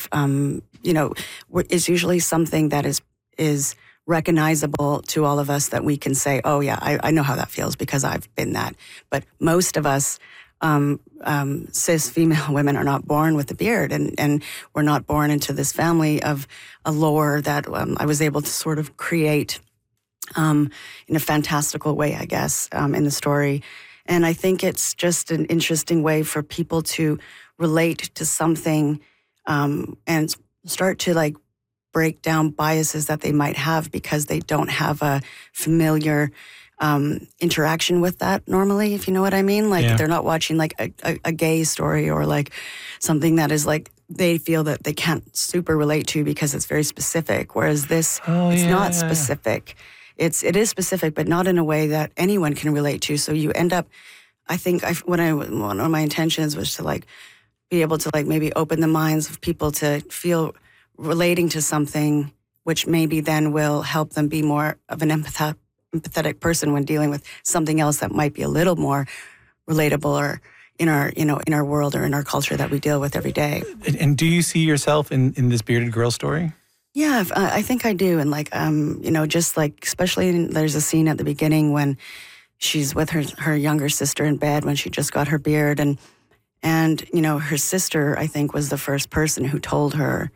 is usually something that is recognizable to all of us, that we can say, oh yeah, I know how that feels because I've been that. But most of us cis female women are not born with a beard, and we're not born into this family of a lore that I was able to sort of create in a fantastical way, I guess, in the story. And I think it's just an interesting way for people to relate to something and start to like break down biases that they might have because they don't have a familiar interaction with that normally, if you know what I mean. Like they're not watching like a gay story or like something that is like they feel that they can't super relate to because it's very specific. Whereas this, it's not specific. It is specific, but not in a way that anyone can relate to. So you end up, I think, one of my intentions was to like be able to like maybe open the minds of people to feel relating to something, which maybe then will help them be more of an empathetic person when dealing with something else that might be a little more relatable or in our world or in our culture that we deal with every day. And do you see yourself in this bearded girl story? Yeah, I think I do. And like, just like, especially there's a scene at the beginning when she's with her younger sister in bed when she just got her beard. And her sister, I think, was the first person who told her,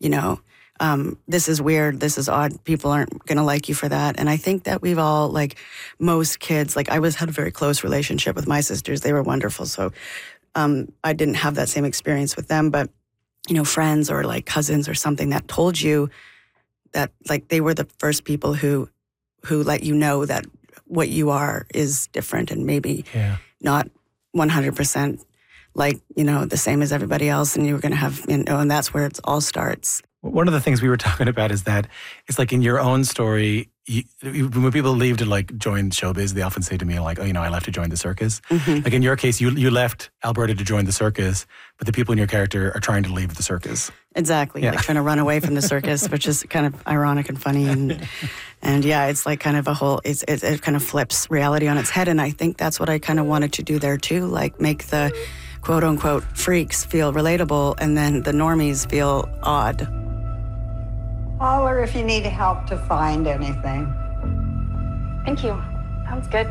this is weird, this is odd, people aren't going to like you for that. And I think that we've all, like most kids, like I had a very close relationship with my sisters. They were wonderful. So I didn't have that same experience with them, but friends or like cousins or something that told you that like they were the first people who let you know that what you are is different and maybe not 100% like, the same as everybody else, and you're going to have, and that's where it all starts. One of the things we were talking about is that it's like in your own story, when people leave to like join showbiz, they often say to me like, I left to join the circus. Mm-hmm. Like in your case, you left Alberta to join the circus, but the people in your character are trying to leave the circus. Exactly, like trying to run away from the circus, which is kind of ironic and funny, and yeah, it's like kind of a whole, it kind of flips reality on its head, and I think that's what I kind of wanted to do there too, like make the quote unquote freaks feel relatable, and then the normies feel odd. Holler if you need help to find anything. Thank you. Sounds good.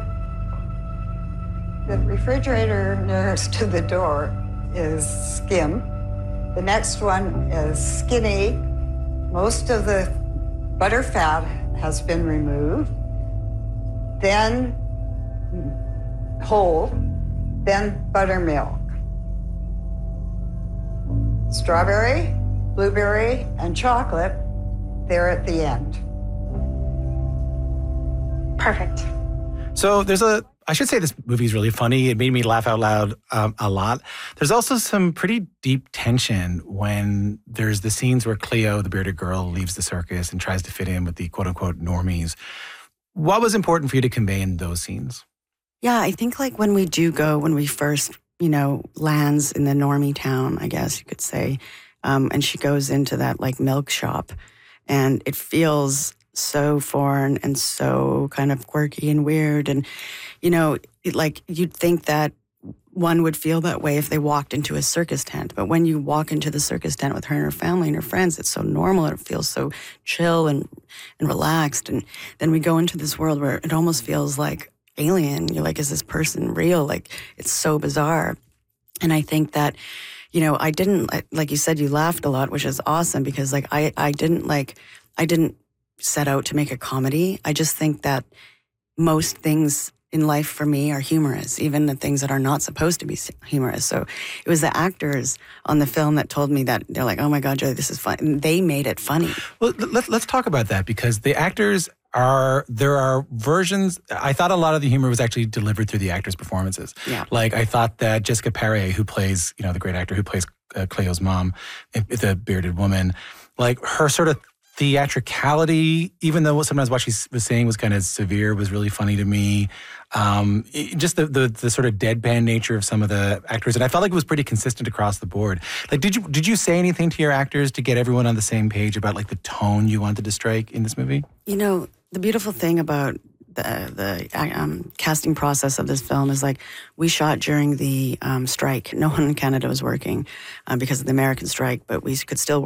The refrigerator nearest to the door is skim. The next one is skinny. Most of the butter fat has been removed. Then whole, then buttermilk. Strawberry, blueberry, and chocolate, they're at the end. Perfect. So I should say this movie is really funny. It made me laugh out loud a lot. There's also some pretty deep tension when there's the scenes where Cleo, the bearded girl, leaves the circus and tries to fit in with the quote-unquote normies. What was important for you to convey in those scenes? Yeah, I think like when we first, lands in the normie town, I guess you could say, and she goes into that like milk shop, and it feels so foreign and so kind of quirky and weird. And, like you'd think that one would feel that way if they walked into a circus tent. But when you walk into the circus tent with her and her family and her friends, it's so normal. It feels so chill and relaxed. And then we go into this world where it almost feels like alien. You're like, is this person real? Like, it's so bizarre. And I think that, I didn't, like you said, you laughed a lot, which is awesome because like, I didn't set out to make a comedy. I just think that most things in life for me are humorous, even the things that are not supposed to be humorous. So it was the actors on the film that told me that they're like, oh my God, Joy, this is fun. And they made it funny. Well, let's talk about that because the actors there are versions. I thought a lot of the humor was actually delivered through the actors' performances. Yeah. Like I thought that Jessica Paré, who plays, the great actor who plays Cleo's mom, the bearded woman, like her sort of theatricality, even though sometimes what she was saying was kind of severe, was really funny to me. Just the sort of deadpan nature of some of the actors, and I felt like it was pretty consistent across the board. Like, did you say anything to your actors to get everyone on the same page about like the tone you wanted to strike in this movie? The beautiful thing about the casting process of this film is like we shot during the strike. No one in Canada was working because of the American strike, but we could still